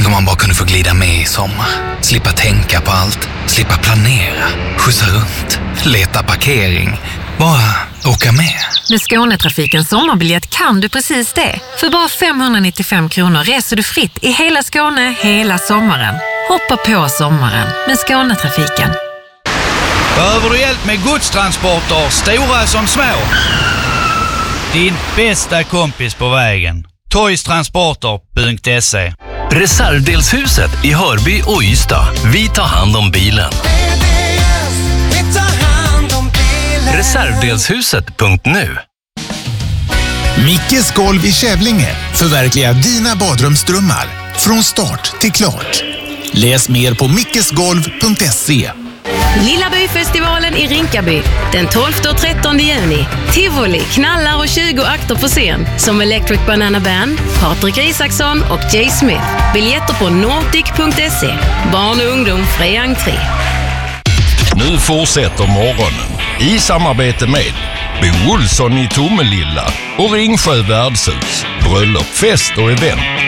om man bara kunde få glida med i sommar. Slippa tänka på allt, slippa planera, skjutsa runt, leta parkering. Bara åka med. Med Skånetrafikens sommarbiljett kan du precis det. För bara 595 kronor reser du fritt i hela Skåne hela sommaren. Hoppa på sommaren med Skånetrafiken. Behöver du hjälp med godstransporter, stora som små? Din bästa kompis på vägen. Toystransporter.se. Reservdelshuset i Hörby och Ystad. Vi tar hand om bilen. Reservdelshuset.nu. Mickes golv i Kävlinge förverkligar dina badrumsdrömmar från start till klart. Läs mer på mickesgolv.se. Lilla byfestivalen i Rinkaby den 12 och 13 juni. Tivoli, knallar och 20 akter på scen som Electric Banana Band, Patrik Isaksson och Jay Smith. Biljetter på nordic.se. Barn och ungdom fri entré. Nu fortsätter morgonen i samarbete med Bo Olsson i Tomelilla och Ringsjö värdshus. Bröllop, fest och event.